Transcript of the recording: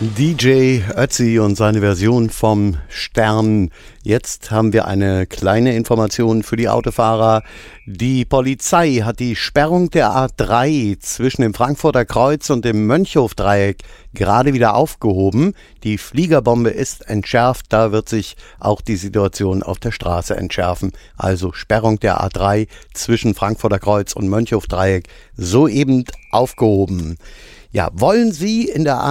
DJ Ötzi und seine Version vom Stern. Jetzt haben wir eine kleine Information für die Autofahrer. Die Polizei hat die Sperrung der A3 zwischen dem Frankfurter Kreuz und dem Mönchhofdreieck gerade wieder aufgehoben. Die Fliegerbombe ist entschärft, da wird sich auch die Situation auf der Straße entschärfen. Also Sperrung der A3 zwischen Frankfurter Kreuz und Mönchhofdreieck soeben aufgehoben. Ja, wollen Sie in der